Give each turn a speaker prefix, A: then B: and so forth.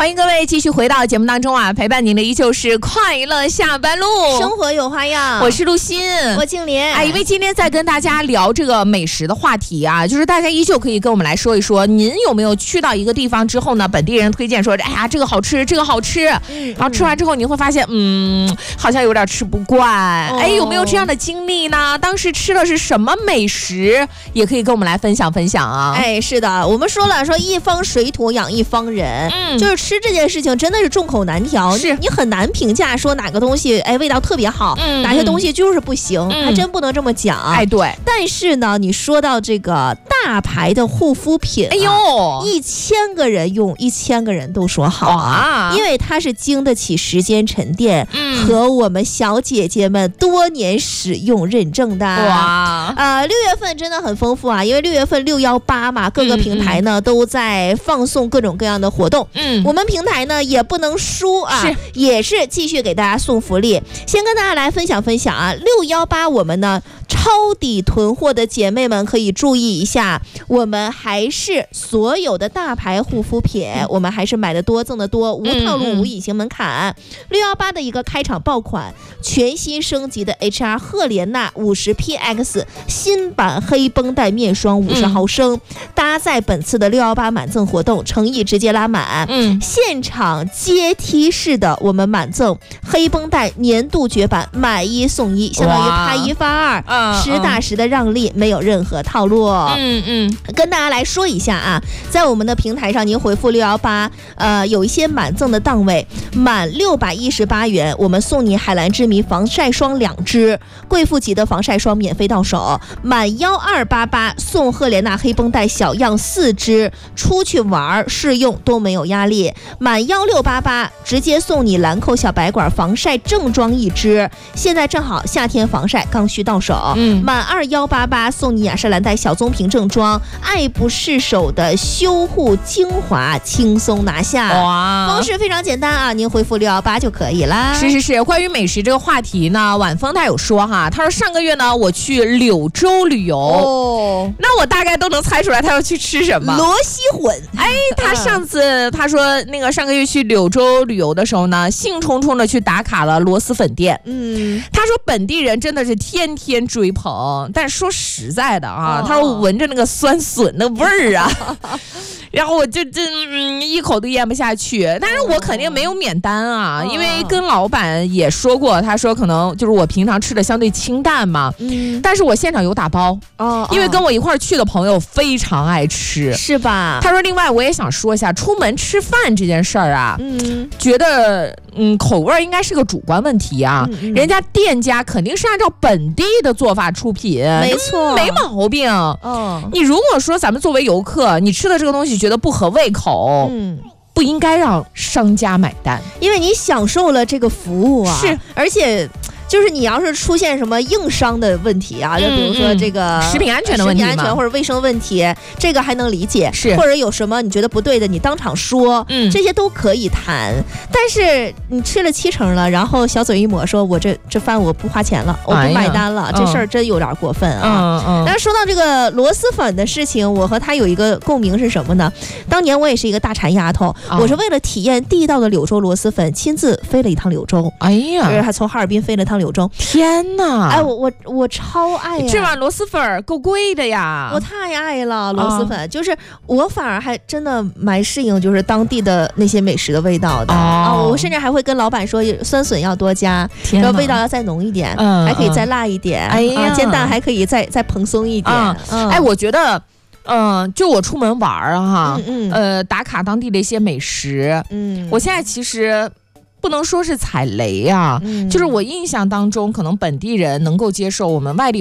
A: 欢迎各位继续回到节目当中啊，陪伴您的依旧是快乐下班路，
B: 生活有花样。
A: 我是陆欣，
B: 我静林。
A: 因为今天在跟大家聊这个美食的话题啊，就是大家依旧可以跟我们来说一说，您有没有去到一个地方之后呢，本地人推荐说，哎呀，这个好吃，这个好吃，然后吃完之后你会发现，好像有点吃不惯。有没有这样的经历呢？当时吃的是什么美食，也可以跟我们来分享分享啊。
B: 是的，我们说了，说一方水土养一方人，就是吃这件事情真的是众口难调，你很难评价说哪个东西味道特别好，哪些东西就是不行，还真不能这么讲。
A: 对。
B: 但是呢，你说到这个大牌的护肤品，1000个人用1000个人都说好啊，因为它是经得起时间沉淀和我们小姐姐们多年使用认证的。
A: 哇
B: ，6月份真的很丰富啊，因为6月份618嘛，各个平台呢都在放送各种各样的活动。我们平台呢也不能输啊，也是继续给大家送福利。先跟大家来分享分享啊，618我们呢抄底囤货的姐妹们可以注意一下，我们还是所有的大牌护肤品，我们还是买的多赠的多，无套路无隐形门槛。618的一个开场爆款，全新升级的 HR 赫莲娜 50PX 新版黑绷带面霜50毫升，搭载本次的618满赠活动，诚意直接拉满。现场阶梯式的我们满赠黑绷带年度绝版，买1送1，相当于拍1发2，实打实的让利，没有任何套路。跟大家来说一下啊，在我们的平台上，您回复618，有一些满赠的档位，满618元，我们送你海蓝之谜防晒霜2支，贵妇级的防晒霜免费到手，满1288送赫莲娜黑绷带小样4支，出去玩试用都没有压力，满1688直接送你兰蔻小白管防晒正装1支，现在正好夏天防晒刚需到手。满2188送你雅诗兰黛小棕瓶正装，爱不释手的修护精华轻松拿下。哇，方式非常简单啊，您回复618就可以啦。
A: 是，关于美食这个话题呢，晚风他有说哈，他说上个月呢我去柳州旅游，那我大概都能猜出来他要去吃什么，
B: 螺蛳粉。
A: 他上次他说那个上个月去柳州旅游的时候呢，兴冲冲的去打卡了螺蛳粉店。他说本地人真的是天天追捧，但说实在的啊，他说闻着那个酸笋的味儿啊，然后我就一口都咽不下去。但是我肯定没有免单啊，因为跟老板也说过，他说可能就是我平常吃的相对清淡嘛，但是我现场有打包因为跟我一块儿去的朋友非常爱吃，
B: 是吧？
A: 他说另外我也想说一下，出门吃饭这件事儿啊，觉得口味应该是个主观问题啊，人家店家肯定是按照本地的做法出品，
B: 没错，
A: 没毛病。你如果说咱们作为游客，你吃的这个东西觉得不合胃口，不应该让商家买单，
B: 因为你享受了这个服务啊，
A: 是，
B: 而且就是你要是出现什么硬伤的问题啊，就比如说这个
A: 食品安全的问题，
B: 食品安全或者卫生问题，这个还能理解，
A: 是，
B: 或者有什么你觉得不对的，你当场说，这些都可以谈。但是你吃了7成了，然后小嘴一抹，说我这饭我不花钱了，我不买单了，这事儿真有点过分啊。但是说到这个螺蛳粉的事情，我和他有一个共鸣是什么呢？当年我也是一个大馋丫头，我是为了体验地道的柳州螺蛳粉，亲自飞了一趟柳州。就是还从哈尔滨飞了趟柳州。
A: 天哪！
B: 我超爱呀！
A: 这碗螺蛳粉够贵的呀！
B: 我太爱了螺蛳粉，就是我反而还真的蛮适应，就是当地的那些美食的味道的我甚至还会跟老板说酸笋要多加，说味道要再浓一点，还可以再辣一点，煎蛋还可以再蓬松一点。
A: 我觉得。就我出门玩哈，打卡当地的一些美食，我现在其实不能说是踩雷啊，就是我印象当中，可能本地人能够接受我们外地